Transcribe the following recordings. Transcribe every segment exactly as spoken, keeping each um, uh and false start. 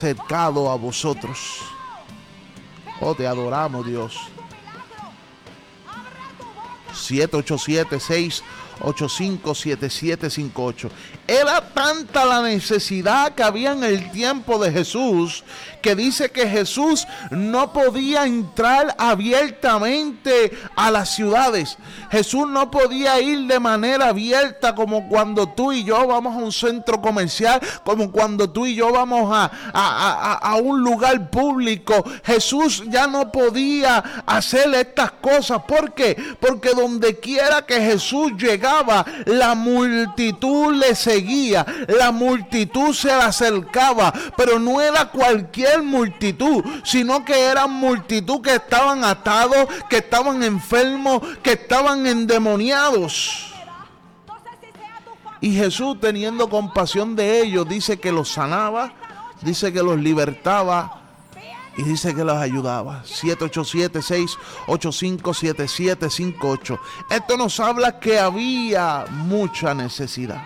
acercado a vosotros. Oh, te adoramos, Dios. siete ocho siete, seis ocho cinco, siete siete cinco ocho. Era tanta la necesidad que había en el tiempo de Jesús, que dice que Jesús no podía entrar abiertamente a las ciudades. Jesús no podía ir de manera abierta, como cuando tú y yo vamos a un centro comercial, como cuando tú y yo vamos a, a, a, a un lugar público. Jesús ya no podía hacer estas cosas. ¿Por qué? Porque donde quiera que Jesús llegaba, la multitud le seguía, la multitud se le acercaba, pero no era cualquier multitud, sino que eran multitud que estaban atados, que estaban enfermos, que estaban endemoniados. Y Jesús, teniendo compasión de ellos, dice que los sanaba, dice que los libertaba y dice que los ayudaba. siete ocho siete, seis ocho cinco, siete siete cinco ocho. Esto nos habla que había mucha necesidad.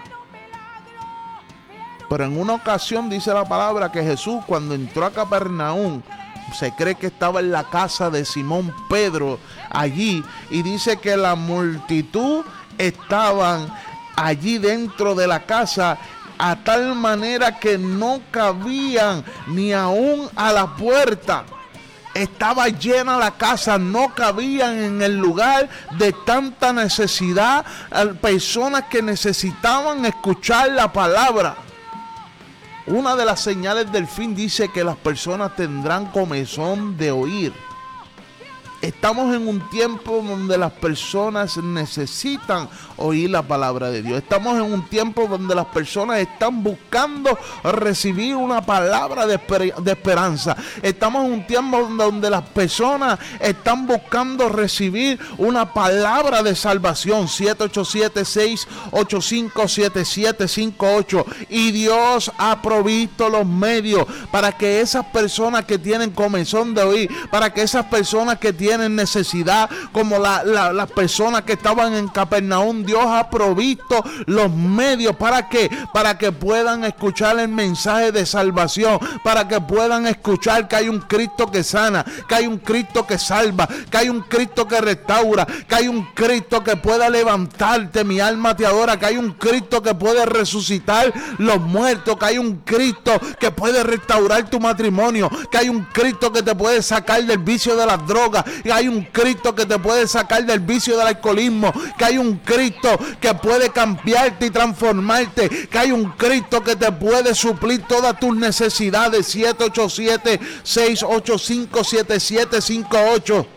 Pero en una ocasión dice la palabra que Jesús, cuando entró a Capernaum, se cree que estaba en la casa de Simón Pedro allí, y dice que la multitud estaban allí dentro de la casa, a tal manera que no cabían ni aún a la puerta. Estaba llena la casa, no cabían en el lugar de tanta necesidad, personas que necesitaban escuchar la palabra. Una de las señales del fin dice que las personas tendrán comezón de oír. Estamos en un tiempo donde las personas necesitan oír la palabra de Dios. Estamos en un tiempo donde las personas están buscando recibir una palabra de, esper- de esperanza. Estamos en un tiempo donde las personas están buscando recibir una palabra de salvación. siete ocho siete, seis ocho cinco, siete siete cinco ocho. Y Dios ha provisto los medios para que esas personas que tienen comezón de oír, para que esas personas que tienen necesidad, como la, la, las personas que estaban en Capernaum, Dios ha provisto los medios para que para que puedan escuchar el mensaje de salvación, para que puedan escuchar que hay un Cristo que sana, que hay un Cristo que salva, que hay un Cristo que restaura, que hay un Cristo que pueda levantarte, mi alma te adora, que hay un Cristo que puede resucitar los muertos, que hay un Cristo que puede restaurar tu matrimonio, que hay un Cristo que te puede sacar del vicio de las drogas, que hay un Cristo que te puede sacar del vicio del alcoholismo, que hay un Cristo que puede cambiarte y transformarte, que hay un Cristo que te puede suplir todas tus necesidades. siete ocho siete, seis ocho cinco, siete siete cinco ocho.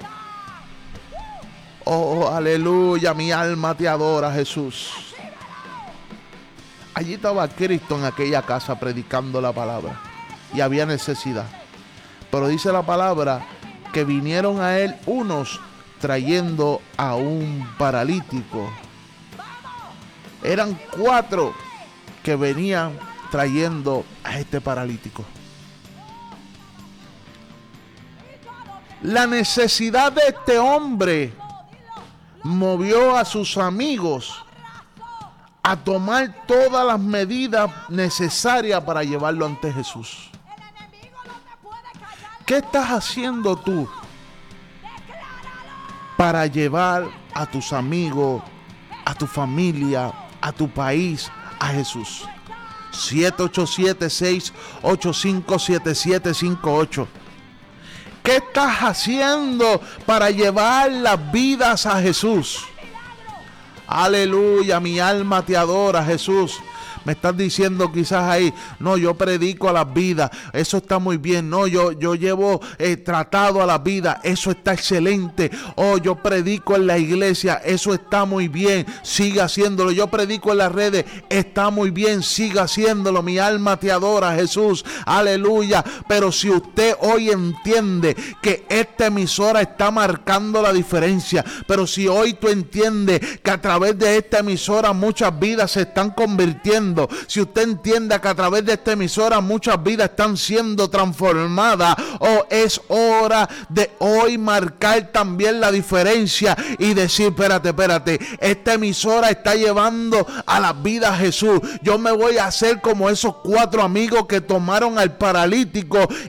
Oh, aleluya, mi alma te adora, Jesús. Allí estaba Cristo en aquella casa predicando la palabra y había necesidad. Pero dice la palabra que vinieron a él unos trayendo a un paralítico. Eran cuatro que venían trayendo a este paralítico. La necesidad de este hombre movió a sus amigos a tomar todas las medidas necesarias para llevarlo ante Jesús. ¿Qué estás haciendo tú para llevar a tus amigos, a tu familia, a tu país, a Jesús? siete ocho siete, seis ocho cinco, siete siete cinco ocho. ¿Qué estás haciendo para llevar las vidas a Jesús? Aleluya, mi alma te adora, Jesús. Me estás diciendo quizás ahí, no, yo predico a las vidas, eso está muy bien. No, yo, yo llevo eh, tratado a la vida, eso está excelente. Oh, yo predico en la iglesia, eso está muy bien, siga haciéndolo. Yo predico en las redes, está muy bien, siga haciéndolo. Mi alma te adora, Jesús, aleluya. Pero si usted hoy entiende que esta emisora está marcando la diferencia, pero si hoy tú entiendes que a través de esta emisora muchas vidas se están convirtiendo, escuchando, si usted entiende que a través de esta emisora muchas vidas están siendo transformadas, oh, es hora de hoy marcar también la diferencia y decir, espérate, espérate, esta emisora está llevando a las vidas a Jesús. Yo me voy a hacer como esos cuatro amigos que tomaron al paralítico